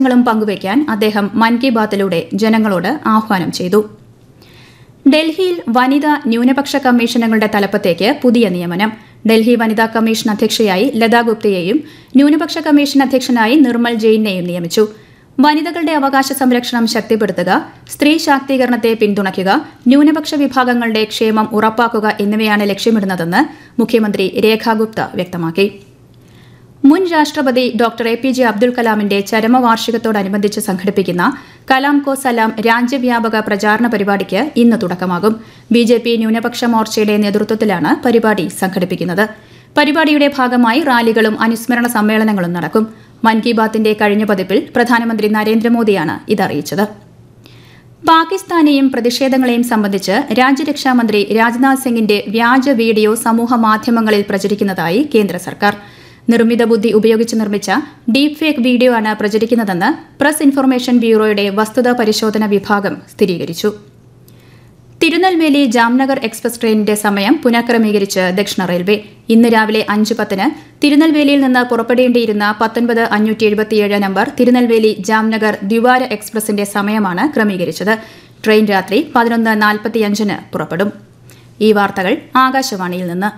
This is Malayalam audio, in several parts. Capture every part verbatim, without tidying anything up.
ങ്ങളും പങ്കുവയ്ക്കാൻ അദ്ദേഹം മൻ കി ബാത്തിലൂടെ ജനങ്ങളോട് ആഹ്വാനം ചെയ്തു. ഡൽഹിയിൽ വനിതാ ന്യൂനപക്ഷ കമ്മീഷനുകളുടെ തലപ്പത്തേക്ക് പുതിയ നിയമനം. ഡൽഹി വനിതാ കമ്മീഷൻ അധ്യക്ഷയായി ലതാ ഗുപ്തയെയും ന്യൂനപക്ഷ കമ്മീഷൻ അധ്യക്ഷനായി നിർമ്മൽ ജെയിനെയും നിയമിച്ചു. വനിതകളുടെ അവകാശ സംരക്ഷണം ശക്തിപ്പെടുത്തുക, സ്ത്രീ ശാക്തീകരണത്തെ പിന്തുണയ്ക്കുക, ന്യൂനപക്ഷ വിഭാഗങ്ങളുടെ ക്ഷേമം ഉറപ്പാക്കുക എന്നിവയാണ് ലക്ഷ്യമിടുന്നതെന്ന് മുഖ്യമന്ത്രി രേഖാ ഗുപ്ത വ്യക്തമാക്കി. മുൻ രാഷ്ട്രപതി doctor A P J Abdul കലാമിന്റെ ചരമവാർഷികത്തോടനുബന്ധിച്ച് സംഘടിപ്പിക്കുന്ന കലാം കോ സലാം രാജ്യവ്യാപക പ്രചാരണ പരിപാടിക്ക് ഇന്ന് തുടക്കമാകും. ബി ജെ പി ന്യൂനപക്ഷ മോർച്ചയുടെ നേതൃത്വത്തിലാണ് പരിപാടി സംഘടിപ്പിക്കുന്നത്. പരിപാടിയുടെ ഭാഗമായി റാലികളും അനുസ്മരണ സമ്മേളനങ്ങളും നടക്കും. മൻ കി ബാത്തിന്റെ കഴിഞ്ഞ പതിപ്പിൽ പ്രധാനമന്ത്രി നരേന്ദ്രമോദിയാണ് ഇതറിയിച്ചത്. പാകിസ്ഥാനെയും പ്രതിഷേധങ്ങളെയും സംബന്ധിച്ച് രാജ്യരക്ഷാമന്ത്രി രാജ്നാഥ് സിംഗിന്റെ വ്യാജ വീഡിയോ സമൂഹ മാധ്യമങ്ങളിൽ പ്രചരിക്കുന്നതായി കേന്ദ്ര സർക്കാർ. നിർമ്മിത ബുദ്ധി ഉപയോഗിച്ച് നിർമ്മിച്ച ഡീപ് ഫേക്ക് വീഡിയോ ആണ് പ്രചരിക്കുന്നതെന്ന് പ്രസ് ഇൻഫർമേഷൻ ബ്യൂറോയുടെ വസ്തുതാ പരിശോധന വിഭാഗം സ്ഥിരീകരിച്ചു. തിരുനെൽവേലി ജാംനഗർ എക്സ്പ്രസ് ട്രെയിനിന്റെ സമയം പുനഃക്രമീകരിച്ച് ദക്ഷിണ റെയിൽവേ. ഇന്ന് രാവിലെ അഞ്ച് പത്തിന് തിരുനെൽവേലിയിൽ നിന്ന് പുറപ്പെടേണ്ടിയിരുന്ന പത്തൊൻപത് അഞ്ഞൂറ്റി എഴുപത്തിയേഴ് നമ്പർ തിരുനെൽവേലി ജാംനഗർ ദ്വിവാര എക്സ്പ്രസിന്റെ സമയമാണ് ക്രമീകരിച്ചത്. ട്രെയിൻ രാത്രി പതിനൊന്ന് നാൽപ്പത്തിയഞ്ചിന് പുറപ്പെടും. ഈ വാർത്തകൾ ആകാശവാണിയിൽ നിന്ന്.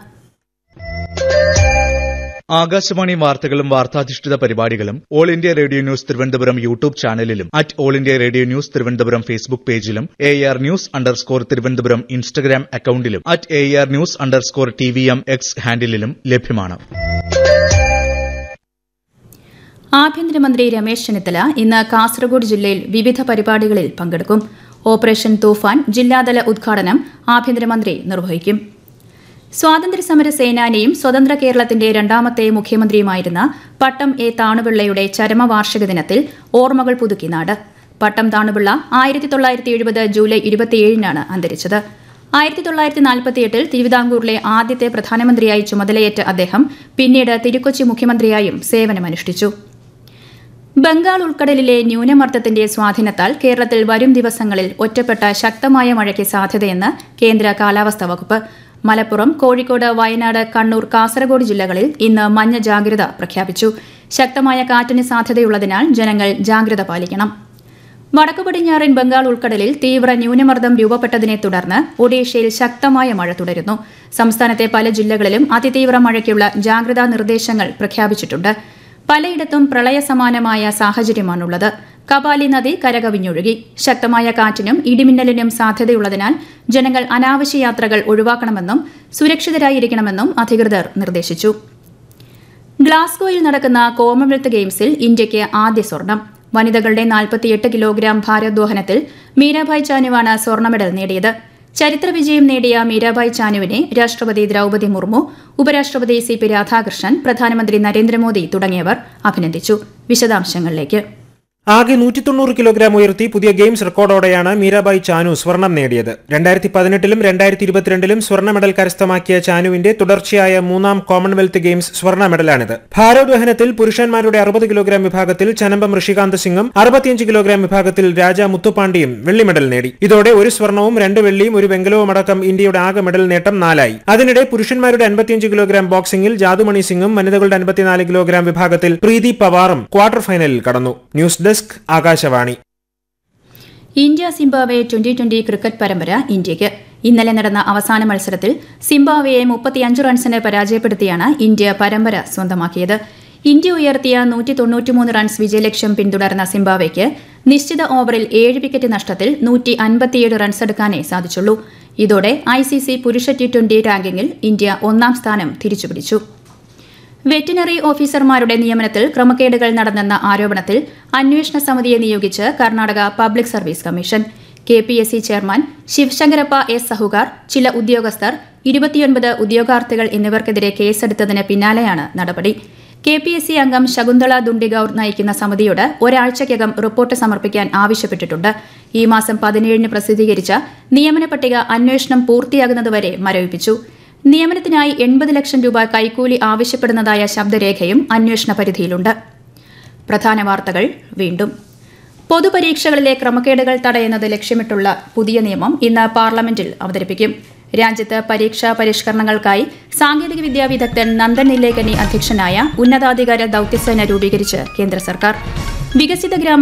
ആകാശവാണി വാർത്തകളും വാർത്താധിഷ്ഠിത പരിപാടികളും all India radio news Thiruvananthapuram YouTube ചാനലിലും at all India radio news Thiruvananthapuram Facebook പേജിലും A R news underscore Thiruvananthapuram Instagram അക്കൌണ്ടിലും at A R news underscore T V M X ഹാൻഡിലും ലഭ്യമാണ്. ആഭ്യന്തരമന്ത്രി രമേശ് ചെന്നിത്തല ഇന്ന് കാസർഗോഡ് ജില്ലയിൽ വിവിധ പരിപാടികളിൽ പങ്കെടുക്കും. ഓപ്പറേഷൻ തൂഫാൻ ജില്ലാതല ഉദ്ഘാടനം ആഭ്യന്തരമന്ത്രി നിർവഹിക്കും. സ്വാതന്ത്ര്യസമര സേനാനിയും സ്വതന്ത്ര കേരളത്തിന്റെ രണ്ടാമത്തെ മുഖ്യമന്ത്രിയുമായിരുന്ന പട്ടം എ താണുപിള്ളയുടെ ചരമവാർഷിക ദിനത്തിൽ ഓർമ്മകൾ പുതുക്കി നാട്. പട്ടം താണുപിള്ള ആയിരത്തി തൊള്ളായിരത്തി എഴുപത് ജൂലൈ ഇരുപത്തിയേഴിനാണ് അന്തരിച്ചത്. ആയിരത്തി തൊള്ളായിരത്തി നാൽപ്പത്തിയെട്ടിൽ തിരുവിതാംകൂറിലെ ആദ്യത്തെ പ്രധാനമന്ത്രിയായി ചുമതലയേറ്റ അദ്ദേഹം പിന്നീട് തിരുക്കൊച്ചി മുഖ്യമന്ത്രിയായും സേവനമനുഷ്ഠിച്ചു. ബംഗാൾ ഉൾക്കടലിലെ ന്യൂനമർദ്ദത്തിന്റെ സ്വാധീനത്താൽ കേരളത്തിൽ വരും ദിവസങ്ങളിൽ ഒറ്റപ്പെട്ട ശക്തമായ മഴയ്ക്ക് സാധ്യതയെന്ന് കേന്ദ്ര കാലാവസ്ഥാ വകുപ്പ്. മലപ്പുറം, കോഴിക്കോട്, വയനാട്, കണ്ണൂർ, കാസർഗോഡ് ജില്ലകളിൽ ഇന്ന് മഞ്ഞ ജാഗ്രത പ്രഖ്യാപിച്ചു. ശക്തമായ കാറ്റിന് സാധ്യതയുള്ളതിനാൽ ജനങ്ങൾ ജാഗ്രത പാലിക്കണം. വടക്കു പടിഞ്ഞാറൻ ബംഗാൾ ഉൾക്കടലിൽ തീവ്ര ന്യൂനമർദ്ദം രൂപപ്പെട്ടതിനെ തുടർന്ന് ഒഡീഷയിൽ ശക്തമായ മഴ തുടരുന്നു. സംസ്ഥാനത്തെ പല ജില്ലകളിലും അതിതീവ്ര മഴയ്ക്കുള്ള ജാഗ്രതാ നിർദ്ദേശങ്ങൾ പ്രഖ്യാപിച്ചിട്ടുണ്ട്. പലയിടത്തും പ്രളയസമാനമായ സാഹചര്യമാണുള്ളത്. കപാലി നദി കരകവിഞ്ഞൊഴുകി. ശക്തമായ കാറ്റിനും ഇടിമിന്നലിനും സാധ്യതയുള്ളതിനാൽ ജനങ്ങൾ അനാവശ്യ യാത്രകൾ ഒഴിവാക്കണമെന്നും സുരക്ഷിതരായിരിക്കണമെന്നും അധികൃതർ നിർദ്ദേശിച്ചു. ഗ്ലാസ്ഗോയിൽ നടക്കുന്ന കോമൺവെൽത്ത് ഗെയിംസിൽ ഇന്ത്യയ്ക്ക് ആദ്യ സ്വർണം. വനിതകളുടെ നാൽപ്പത്തിയെട്ട് കിലോഗ്രാം ഭാരോദ്വഹനത്തിൽ മീരാഭായ് ചാനുവാണ് സ്വർണ്ണ മെഡൽ നേടിയത്. ചരിത്ര വിജയം നേടിയ മീരാഭായ് ചാനുവിനെ രാഷ്ട്രപതി ദ്രൌപദി മുർമു, ഉപരാഷ്ട്രപതി സി പി രാധാകൃഷ്ണൻ, പ്രധാനമന്ത്രി നരേന്ദ്രമോദി തുടങ്ങിയവർ അഭിനന്ദിച്ചു. വിശദാംശങ്ങളിലേക്ക്. ആകെ നൂറ്റി തൊണ്ണൂറ് കിലോഗ്രാം ഉയർത്തി പുതിയ ഗെയിംസ് റെക്കോർഡോടെയാണ് മീരാഭായ് ചാനു സ്വർണം നേടിയത്. രണ്ടായിരത്തി പതിനെട്ടിലും രണ്ടായിരത്തി ഇരുപത്തിരണ്ടിലും സ്വർണ്ണ മെഡൽ കരസ്ഥമാക്കിയ ചാനുവിന്റെ തുടർച്ചയായ മൂന്നാം കോമൺവെൽത്ത് ഗെയിംസ് സ്വർണ്ണ മെഡലാണിത്. ഭാരോദ്വഹനത്തിൽ പുരുഷന്മാരുടെ അറുപത് കിലോഗ്രാം വിഭാഗത്തിൽ ചനമ്പം ഋഷികാന്ത് സിംഗും അറുപത്തിയഞ്ച് കിലോഗ്രാം വിഭാഗത്തിൽ രാജ മുത്തുപാണ്ഡിയും വെള്ളി മെഡൽ നേടി. ഇതോടെ ഒരു സ്വർണവും രണ്ട് വെള്ളിയും ഒരു വെങ്കലവും അടക്കം ഇന്ത്യയുടെ ആകെ മെഡൽ നേട്ടം നാലായി. അതിനിടെ പുരുഷന്മാരുടെ അൻപത്തിയഞ്ച് കിലോഗ്രാം ബോക്സിംഗിൽ ജാദുമണി സിംഗും വനിതകളുടെ അൻപത്തിനാല് കിലോഗ്രാം വിഭാഗത്തിൽ പ്രീതി പവാറും ക്വാർട്ടർ ഫൈനലിൽ കടന്നു. News desk Akashvani. India Zimbabwe twenty twenty cricket പരമ്പര ഇന്ത്യയ്ക്ക്. ഇന്നലെ നടന്ന അവസാന മത്സരത്തിൽ സിംബാബ്വെയെ മുപ്പത്തിയഞ്ച് റൺസിന് പരാജയപ്പെടുത്തിയാണ് ഇന്ത്യ പരമ്പര സ്വന്തമാക്കിയത്. ഇന്ത്യ ഉയർത്തിയ നൂറ്റി തൊണ്ണൂറ്റിമൂന്ന് റൺസ് വിജയലക്ഷ്യം പിന്തുടർന്ന സിംബാബ്വെയ്ക്ക് നിശ്ചിത ഓവറിൽ ഏഴ് വിക്കറ്റ് നഷ്ടത്തിൽ നൂറ്റി അൻപത്തിയേഴ് റൺസ് എടുക്കാനേ സാധിച്ചുള്ളൂ. ഇതോടെ ഐ സി സി പുരുഷ ടി ട്വന്റി റാങ്കിങ്ങിൽ ഇന്ത്യ ഒന്നാം സ്ഥാനം തിരിച്ചുപിടിച്ചു. വെറ്റിനറി ഓഫീസർമാരുടെ നിയമനത്തിൽ ക്രമക്കേടുകൾ നടന്നെന്ന ആരോപണത്തിൽ അന്വേഷണ സമിതിയെ നിയോഗിച്ച് Karnataka public service commission. K P S C chairman Shivashankarappa S സഹുകാർ, ചില ഉദ്യോഗസ്ഥർ, ഇരുപത്തിയൊൻപത് ഉദ്യോഗാർത്ഥികൾ എന്നിവർക്കെതിരെ കേസെടുത്തതിന് പിന്നാലെയാണ് നടപടി. കെ പി എസ് സി അംഗം ശകുന്തള ദുണ്ടിഗൌർ നയിക്കുന്ന സമിതിയോട് ഒരാഴ്ചയ്ക്കകം റിപ്പോർട്ട് സമർപ്പിക്കാൻ ആവശ്യപ്പെട്ടിട്ടുണ്ട്. ഈ മാസം പതിനേഴിന് പ്രസിദ്ധീകരിച്ച നിയമന പട്ടിക അന്വേഷണം പൂർത്തിയാകുന്നതുവരെ മരവിപ്പിച്ചു. നിയമനത്തിനായി എൺപത് ലക്ഷം രൂപ കൈക്കൂലി ആവശ്യപ്പെടുന്നതായ ശബ്ദരേഖയും അന്വേഷണ പരിധിയിലുണ്ട്. പ്രധാന വാർത്തകൾ വീണ്ടും. പൊതുപരീക്ഷകളിലെ ക്രമക്കേടുകൾ തടയുന്നത് ലക്ഷ്യമിട്ടുള്ള പുതിയ നിയമം ഇന്ന് പാർലമെന്റിൽ അവതരിപ്പിക്കും. രാജ്യത്ത് പരീക്ഷാ പരിഷ്കരണങ്ങൾക്കായി സാങ്കേതികവിദ്യാ വിദഗ്ധൻ നന്ദൻ നിലേകനി അധ്യക്ഷനായ ഉന്നതാധികാര ദൌത്യസേന രൂപീകരിച്ച് കേന്ദ്ര സർക്കാർ. വികസിത ഗ്രാമ